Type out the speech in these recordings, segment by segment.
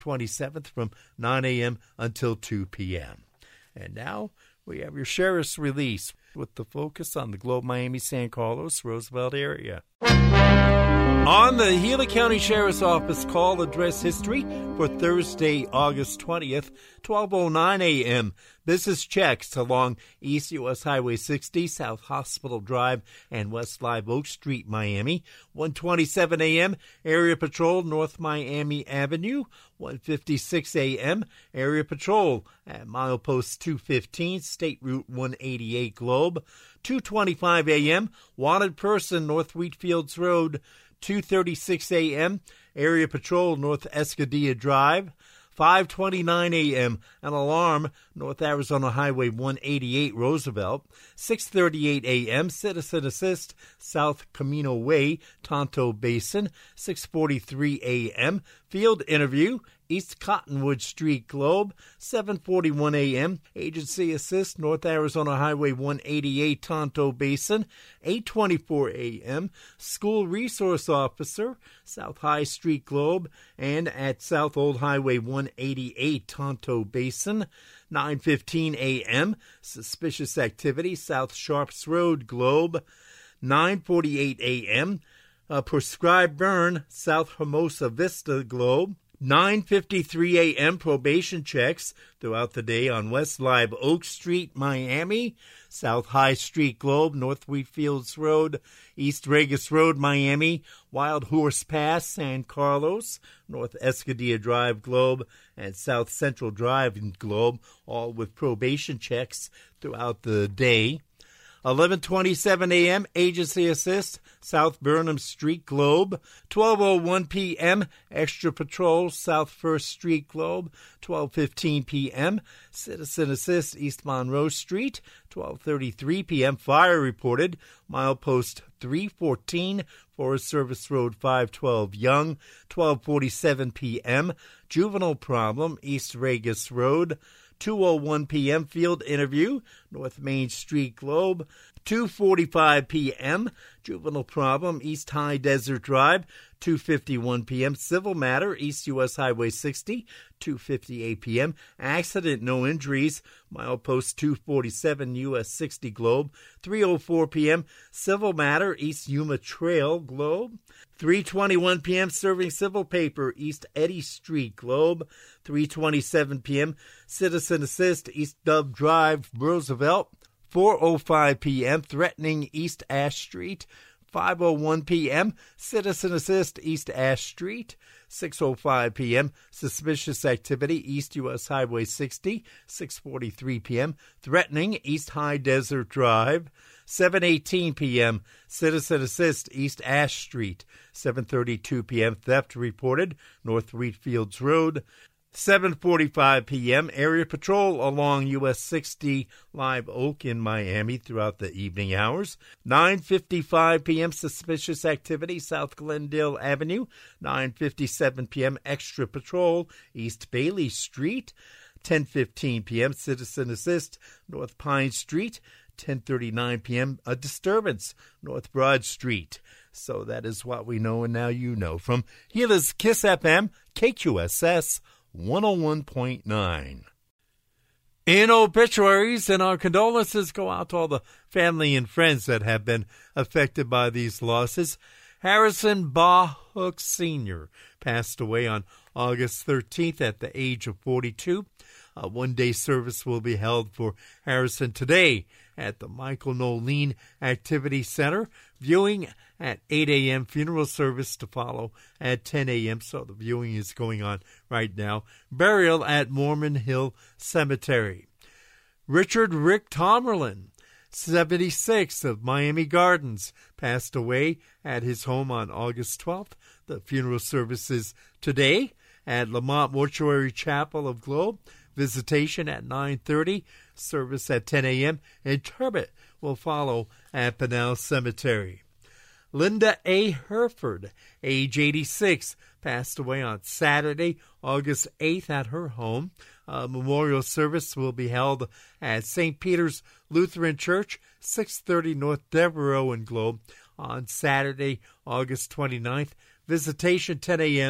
27th from 9 a.m. until 2 p.m. And now we have your sheriff's release with the focus on the Globe, Miami, San Carlos, Roosevelt area. On the Gila County Sheriff's Office call address history for Thursday, August 20th, 12:09 a.m. Business checks along East U.S. Highway 60, South Hospital Drive, and West Live Oak Street, Miami. 1:27 a.m. Area Patrol, North Miami Avenue. 1:56 a.m. Area Patrol at milepost 215, State Route 188 Globe. 2:25 a.m. Wanted person, North Wheatfields Road. 2:36 a.m. Area Patrol, North Escadilla Drive. 5:29 a.m. An alarm, North Arizona Highway 188 Roosevelt. 6:38 a.m. Citizen Assist, South Camino Way, Tonto Basin. 6:43 a.m. Field interview, East Cottonwood Street Globe. 7:41 a.m. Agency Assist, North Arizona Highway 188 Tonto Basin. 8:24 a.m. School Resource Officer, South High Street Globe, and at South Old Highway 188 Tonto Basin. 9:15 a.m. Suspicious activity, South Sharps Road Globe. 9:48 a.m. Prescribed burn, South Hermosa Vista Globe. 9:53 a.m. Probation checks throughout the day on West Live Oak Street, Miami. South High Street Globe, North Wheatfields Road, East Regis Road, Miami. Wild Horse Pass, San Carlos, North Escadilla Drive Globe, and South Central Drive Globe, all with probation checks throughout the day. 11:27 a.m. Agency Assist, South Burnham Street Globe. 12:01 p.m. Extra Patrol, South First Street Globe. 12:15 p.m. Citizen Assist, East Monroe Street. 12:33 p.m. Fire reported, milepost 314, Forest Service Road 512 Young. 12:47 p.m. Juvenile problem, East Regis Road. 2:01 p.m. Field interview, North Main Street Globe. 2:45 p.m. Juvenile problem, East High Desert Drive. 2:51 p.m. Civil matter, East U.S. Highway 60. 2:58 p.m. Accident, no injuries, milepost 247 U.S. 60 Globe. 3:04 p.m. Civil matter, East Yuma Trail Globe. 3:21 p.m. Serving civil paper, East Eddy Street Globe. 3:27 p.m. Citizen Assist, East Dove Drive, Roosevelt. 4:05 p.m. Threatening, East Ash Street. 5:01 p.m. Citizen Assist, East Ash Street. 6:05 p.m. Suspicious activity, East U.S. Highway 60. 6:43 p.m. Threatening, East High Desert Drive. 7:18 p.m. Citizen Assist, East Ash Street. 7:32 p.m. Theft reported, North Wheatfields Road. 7:45 p.m. Area Patrol along U.S. 60 Live Oak in Miami throughout the evening hours. 9:55 p.m. Suspicious activity, South Glendale Avenue. 9:57 p.m. Extra Patrol, East Bailey Street. 10:15 p.m. Citizen Assist, North Pine Street. 10:39 p.m. A disturbance, North Broad Street. So that is what we know, and now you know. From Gila's Kiss FM, KQSS 101.9. In obituaries, and our condolences go out to all the family and friends that have been affected by these losses. Harrison Bah Hook Sr. passed away on August 13th at the age of 42. A one-day service will be held for Harrison today at the Michael Nolene Activity Center. Viewing at 8 a.m., funeral service to follow at 10 a.m., so the viewing is going on right now. Burial at Mormon Hill Cemetery. Richard Rick Tomerlin, 76, of Miami Gardens, passed away at his home on August 12th. The funeral service is today at Lamont Mortuary Chapel of Globe. Visitation at 9:30, service at 10 a.m., and Turbot will follow at Pinal Cemetery. Linda A. Herford, age 86, passed away on Saturday, August 8th at her home. A memorial service will be held at St. Peter's Lutheran Church, 630 North Devereaux in Globe on Saturday, August 29th. Visitation 10 a.m.,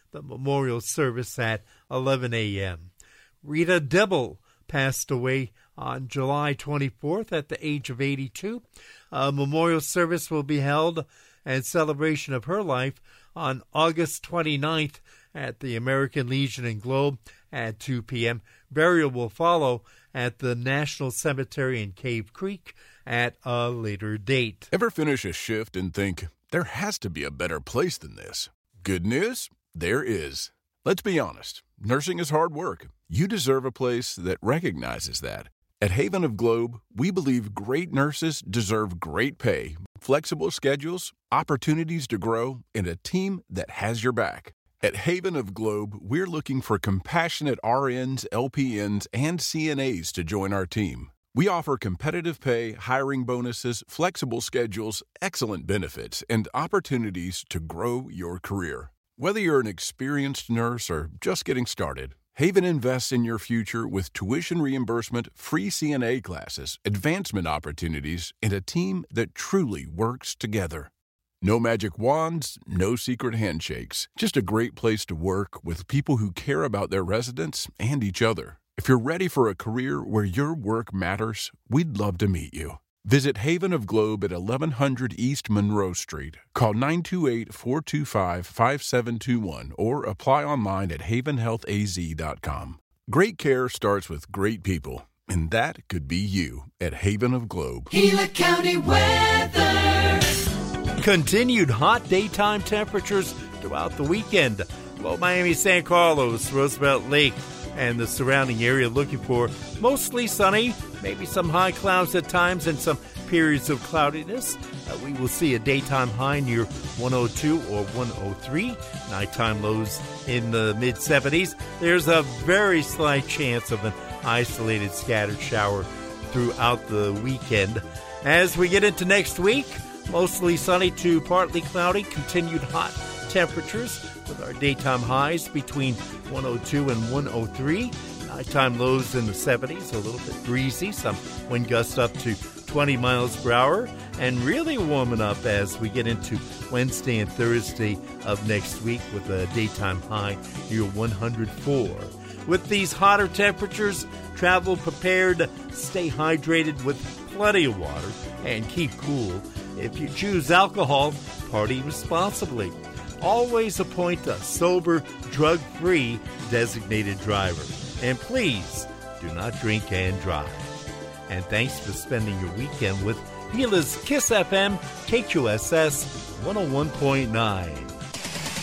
the memorial service at 11 a.m. Rita Dibble passed away on July 24th at the age of 82. A memorial service will be held in celebration of her life on August 29th at the American Legion and Globe at 2 p.m. Burial will follow at the National Cemetery in Cave Creek at a later date. Ever finish a shift and think, there has to be a better place than this? Good news, there is. Let's be honest, nursing is hard work. You deserve a place that recognizes that. At Haven of Globe, we believe great nurses deserve great pay, flexible schedules, opportunities to grow, and a team that has your back. At Haven of Globe, we're looking for compassionate RNs, LPNs, and CNAs to join our team. We offer competitive pay, hiring bonuses, flexible schedules, excellent benefits, and opportunities to grow your career. Whether you're an experienced nurse or just getting started, Haven invests in your future with tuition reimbursement, free CNA classes, advancement opportunities, and a team that truly works together. No magic wands, no secret handshakes. Just a great place to work with people who care about their residents and each other. If you're ready for a career where your work matters, we'd love to meet you. Visit Haven of Globe at 1100 East Monroe Street. Call 928-425-5721 or apply online at havenhealthaz.com. Great care starts with great people, and that could be you at Haven of Globe. Gila County weather. Continued hot daytime temperatures throughout the weekend. Low Miami, San Carlos, Roosevelt Lake, and the surrounding area looking for mostly sunny, maybe some high clouds at times and some periods of cloudiness. We will see a daytime high near 102 or 103, nighttime lows in the mid-70s. There's a very slight chance of an isolated scattered shower throughout the weekend. As we get into next week, mostly sunny to partly cloudy, continued hot temperatures with our daytime highs between 102 and 103. Nighttime lows in the 70s, a little bit breezy, some wind gusts up to 20 miles per hour, and really warming up as we get into Wednesday and Thursday of next week with a daytime high near 104. With these hotter temperatures, travel prepared, stay hydrated with plenty of water, and keep cool. If you choose alcohol, party responsibly. Always appoint a sober, drug-free designated driver. And please, do not drink and drive. And thanks for spending your weekend with Gila's Kiss FM KQSS 101.9.